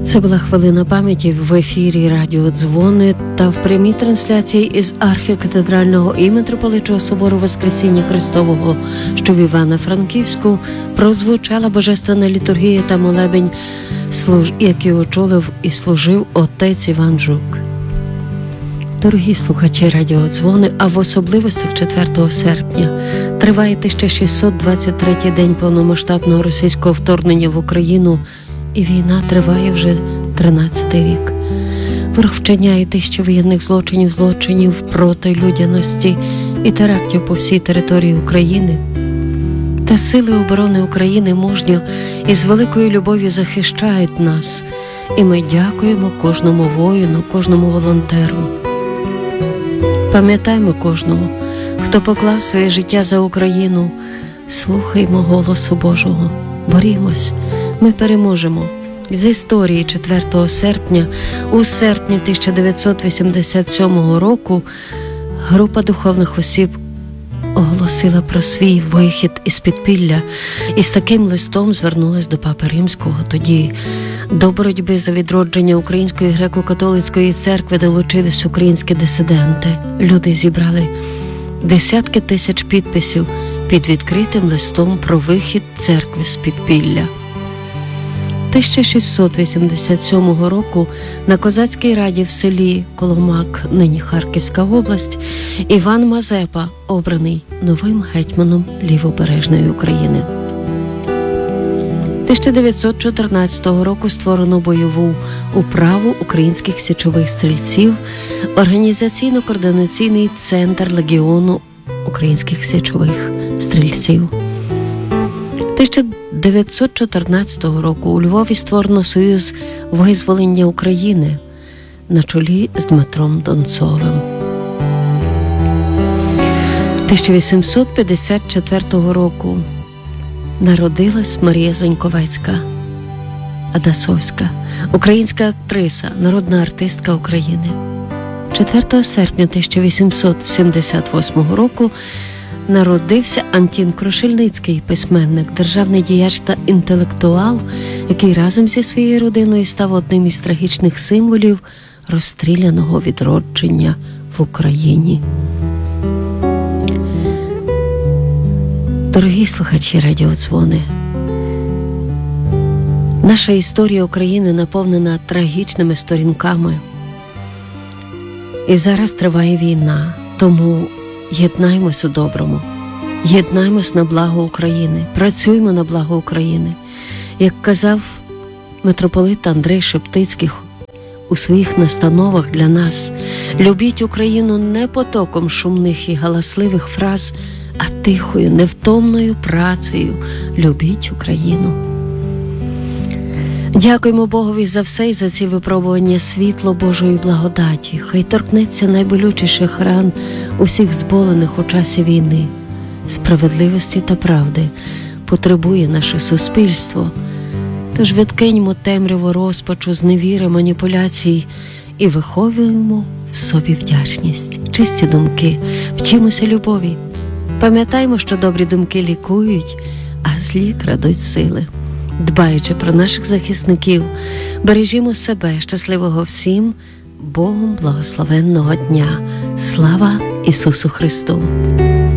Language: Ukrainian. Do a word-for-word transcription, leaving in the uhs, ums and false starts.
Це була хвилина пам'яті в ефірі Радіо Дзвони та в прямій трансляції із архікатедрального і митрополичого собору Воскресіння Христового, що в Івано-Франківську, прозвучала божественна літургія та молебень, який очолив і служив отець Іван Жук. Дорогі слухачі Радіо Дзвони, а в особливостях четвертого серпня триває тисяча шістсот двадцять третій день повномасштабного російського вторгнення в Україну, і війна триває вже тринадцятий рік. Ворог вчиняє тисячі воєнних злочинів, злочинів проти людяності і терактів по всій території України. Та сили оборони України мужньо і з великою любов'ю захищають нас. І ми дякуємо кожному воїну, кожному волонтеру. Пам'ятаємо кожного, хто поклав своє життя за Україну. Слухаймо голосу Божого. Борімось. Ми переможемо. З історії четвертого серпня у серпні тисяча дев'ятсот вісімдесят сьомого року група духовних осіб оголосила про свій вихід із підпілля і з таким листом звернулась до Папи Римського. Тоді до боротьби за відродження Української греко-католицької церкви долучились українські дисиденти. Люди зібрали десятки тисяч підписів під відкритим листом про вихід церкви з підпілля. тисяча шістсот вісімдесят сьомого року на Козацькій раді в селі Коломак, нині Харківська область, Іван Мазепа обраний новим гетьманом Лівобережної України. тисяча дев'ятсот чотирнадцятого року створено бойову управу українських січових стрільців, організаційно-координаційний центр Легіону українських січових стрільців. тисяча дев'ятсот чотирнадцятого року у Львові створено Союз визволення України на чолі з Дмитром Донцовим. тисяча вісімсот п'ятдесят четвертого року народилась Марія Заньковецька, Адасовська, українська актриса, народна артистка України. четвертого серпня тисяча вісімсот сімдесят восьмого року народився Антін Крушельницький, письменник, державний діяч та інтелектуал, який разом зі своєю родиною став одним із трагічних символів розстріляного відродження в Україні. Дорогі слухачі Радіо Дзвони, наша історія України наповнена трагічними сторінками. І зараз триває війна, тому єднаймось у доброму, єднаймось на благо України, працюймо на благо України. Як казав митрополит Андрей Шептицький у своїх настановах для нас, любіть Україну не потоком шумних і галасливих фраз, а тихою, невтомною працею любіть Україну. Дякуємо Богові за все і за ці випробування світло Божої благодаті. Хай торкнеться найболючіших ран усіх зболених у часі війни. Справедливості та правди потребує наше суспільство. Тож відкиньмо темряву розпачу, зневіри, маніпуляцій і виховуємо в собі вдячність, чисті думки, вчимося любові. Пам'ятаймо, що добрі думки лікують, а злі крадуть сили. Дбаючи про наших захисників, бережімо себе. Щасливого всім, Богом благословенного дня. Слава Ісусу Христу!